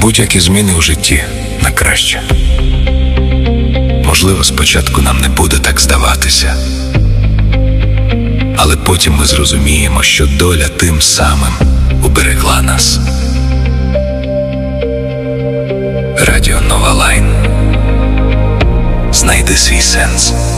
будь-які зміни у житті на краще. Можливо, спочатку нам не буде так здаватися, але потім ми зрозуміємо, що доля тим самим уберегла нас. Радіо Нова Лайн. Знайди свій сенс.